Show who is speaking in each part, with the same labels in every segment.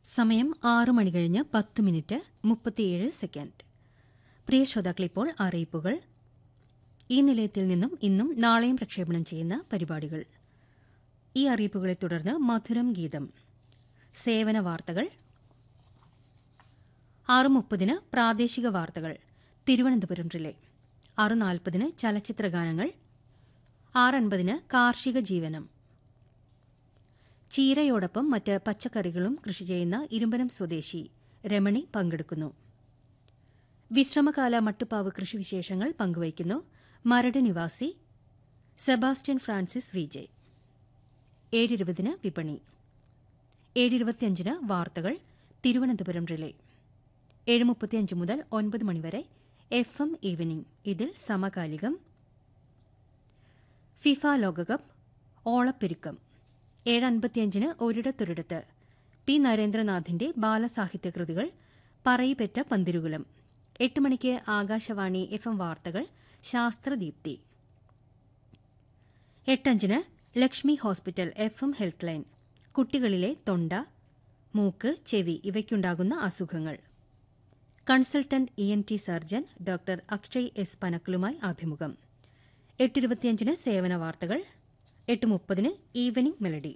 Speaker 1: സമയം 6 മണി കഴിഞ്ഞ് 10 minute 37 second. പ്രിയ ശ്രോതാക്കളിപ്പോൾ അറിയിപ്പുകൾ. ഈ നിലയത്തിൽ നിന്നും ഇന്നും നാളെയും പ്രക്ഷേപണം ചെയ്യുന്ന പരിപാടികൾ. ഈ അറിയിപ്പുകളെ തുടർന്ന് മധുരം ഗീതം, സേവന വാർത്തകൾ, 6:30 പ്രാദേശിക വാർത്തകൾ തിരുവനന്തപുരം റിലേ, 6:40 ചലച്ചിത്രഗാനങ്ങൾ, 6:50 കാർഷിക ജീവനം. ചീരയോടൊപ്പം മറ്റ് പച്ചക്കറികളും കൃഷി ചെയ്യുന്ന ഇരുമ്പനം സ്വദേശി രമണി പങ്കെടുക്കുന്നു. വിശ്രമകാല മട്ടുപ്പാവ് കൃഷിവിശേഷങ്ങൾ പങ്കുവയ്ക്കുന്നു മരട് നിവാസി സെബാസ്റ്റ്യൻ ഫ്രാൻസിസ് വിജയ്. 7:20 വിപണി, 7:25 വാർത്തകൾ തിരുവനന്തപുരം റിലേ. 7:35 മുതൽ 9 മണിവരെ FM ഈവനിംഗ്. ഇതിൽ സമകാലികം, ഫിഫ ലോകകപ്പ്, ഓളപ്പെരുക്കം. 7:55 ഒരിടത്തൊരിടത്ത് പി നരേന്ദ്രനാഥിന്റെ ബാലസാഹിത്യകൃതികൾ പറയിപ്പെറ്റ പന്തിരുകുലം. 8 മണിക്ക് ആകാശവാണി FM വാർത്തകൾ, ശാസ്ത്രദീപ്തി. 8:05 Lakshmi hospital FM health line. കുട്ടികളിലെ തൊണ്ട, മൂക്ക്, ചെവി ഇവയ്ക്കുണ്ടാകുന്ന അസുഖങ്ങൾ. Consultant ENT surgeon doctor Akshay S പനക്കലുമായി അഭിമുഖം. 8:25 സേവന വാർത്തകൾ. 8:30 ഈവനിംഗ് മെലഡി.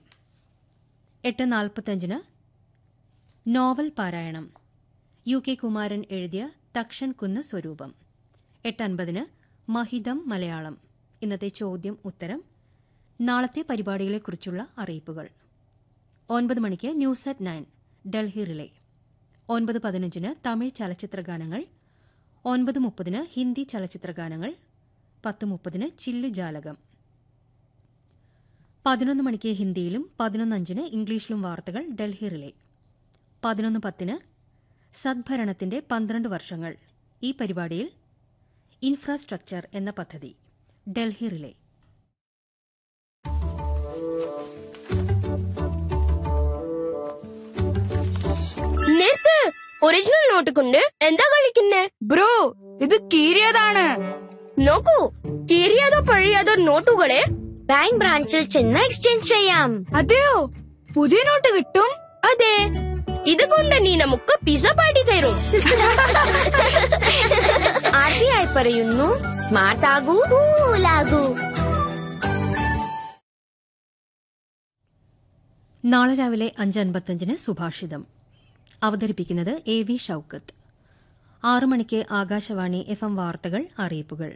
Speaker 1: 8:45 നോവൽ പാരായണം, UK കുമാരൻ എഴുതിയ തക്ഷൻ കുന്ന് സ്വരൂപം. 8:50 മഹിതം മലയാളം. ഇന്നത്തെ ചോദ്യം ഉത്തരം, നാളത്തെ പരിപാടികളെക്കുറിച്ചുള്ള അറിയിപ്പുകൾ. 9 മണിക്ക് news at 9 Delhi relay. 9:15 Tamil ചലച്ചിത്രഗാനങ്ങൾ. 9:30 ഹിന്ദി ചലച്ചിത്രഗാനങ്ങൾ. 10:30 ചില്ലുജാലകം. 11 മണിക്ക് ഹിന്ദിയിലും 11:05 ഇംഗ്ലീഷിലും വാർത്തകൾ ഡൽഹി റിലേ. 11:10 സദ്ഭരണത്തിന്റെ 12 വർഷങ്ങൾ. ഈ പരിപാടിയിൽ ഇൻഫ്രാസ്ട്രക്ചർ എന്ന പദ്ധതി ഡൽഹി റിലേ.
Speaker 2: ഒറിജിനൽ നോട്ട് കൊണ്ട് എന്താ കളിക്കുന്നേ?
Speaker 3: ബ്രോ, ഇത് കീറിയതാണ്.
Speaker 2: നോക്കൂ, കീറിയതോ പഴയതോ നോട്ടുകളെ ബാങ്ക് ബ്രാഞ്ചിൽ ചെന്ന് എക്സ്ചേഞ്ച് ചെയ്യാം.
Speaker 3: അതെയോ? പുതിയ നോട്ട് കിട്ടും?
Speaker 2: അതെ, ഇതുകൊണ്ട് നീ നമുക്ക് പിസ പാടി തരും. ആദ്യമായി പറയുന്നു, സ്മാർട്ട് ആകൂ, കൂലാകൂ.
Speaker 1: നാളെ രാവിലെ 5:55 സുഭാഷിതം. അവതരിപ്പിക്കുന്നത് AV ഷൌക്കത്ത്. 6 മണിക്ക് ആകാശവാണി FM വാർത്തകൾ, അറിയിപ്പുകൾ.